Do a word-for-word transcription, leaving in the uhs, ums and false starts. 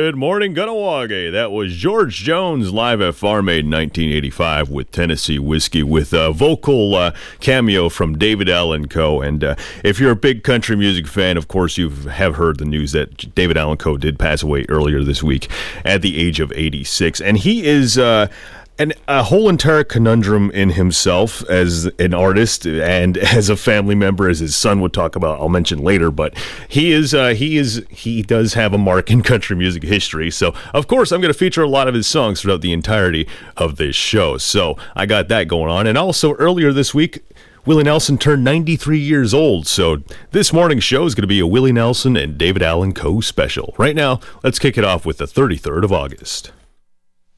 Good morning, Gunnawage. That was George Jones live at Farm Aid in nineteen eighty-five with Tennessee Whiskey with a vocal uh, cameo from David Allan Coe. And uh, if you're a big country music fan, of course, you have heard the news that David Allan Coe did pass away earlier this week at the age of eighty-six. And he is... Uh, And a whole entire conundrum in himself as an artist and as a family member, as his son would talk about. I'll mention later, but he is uh, he is he does have a mark in country music history. So of course I'm going to feature a lot of his songs throughout the entirety of this show. So I got that going on, and also earlier this week, Willie Nelson turned ninety-three years old. So this morning's show is going to be a Willie Nelson and David Allan Coe special. Right now, let's kick it off with the thirty-third of August.